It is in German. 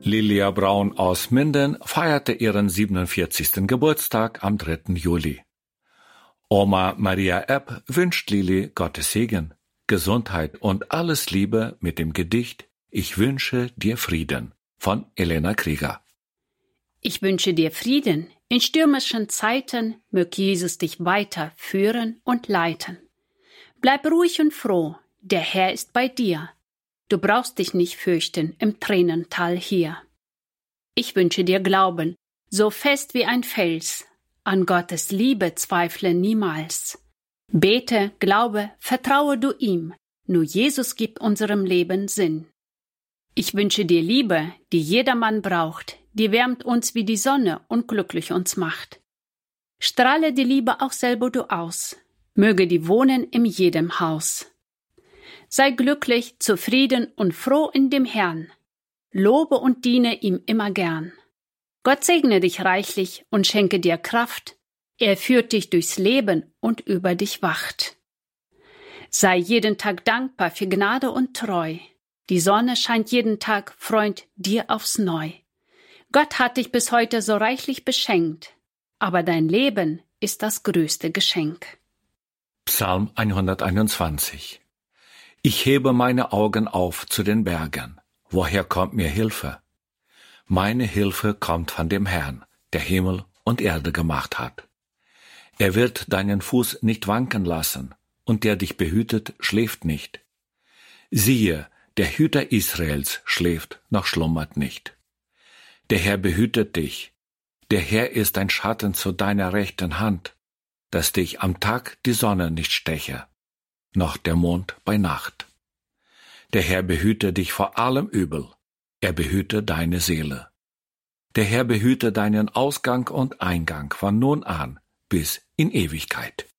Lilia Braun aus Minden feierte ihren 47. Geburtstag am 3. Juli. Oma Maria Epp wünscht Lili Gottes Segen, Gesundheit und alles Liebe mit dem Gedicht »Ich wünsche dir Frieden« von Elena Krieger. Ich wünsche dir Frieden. In stürmischen Zeiten möge Jesus dich weiter führen und leiten. Bleib ruhig und froh, der Herr ist bei dir. Du brauchst dich nicht fürchten im Tränental hier. Ich wünsche dir Glauben, so fest wie ein Fels. An Gottes Liebe zweifle niemals. Bete, glaube, vertraue du ihm. Nur Jesus gibt unserem Leben Sinn. Ich wünsche dir Liebe, die jedermann braucht, die wärmt uns wie die Sonne und glücklich uns macht. Strahle die Liebe auch selber du aus, möge die wohnen in jedem Haus. Sei glücklich, zufrieden und froh in dem Herrn, lobe und diene ihm immer gern. Gott segne dich reichlich und schenke dir Kraft, er führt dich durchs Leben und über dich wacht. Sei jeden Tag dankbar für Gnade und Treu, die Sonne scheint jeden Tag, Freund, dir aufs Neu. Gott hat dich bis heute so reichlich beschenkt, aber dein Leben ist das größte Geschenk. Psalm 121. Ich hebe meine Augen auf zu den Bergen. Woher kommt mir Hilfe? Meine Hilfe kommt von dem Herrn, der Himmel und Erde gemacht hat. Er wird deinen Fuß nicht wanken lassen, und der dich behütet, schläft nicht. Siehe, der Hüter Israels schläft noch schlummert nicht. Der Herr behütet dich. Der Herr ist ein Schatten zu deiner rechten Hand, dass dich am Tag die Sonne nicht steche, noch der Mond bei Nacht. Der Herr behüte dich vor allem Übel, er behüte deine Seele. Der Herr behüte deinen Ausgang und Eingang von nun an bis in Ewigkeit.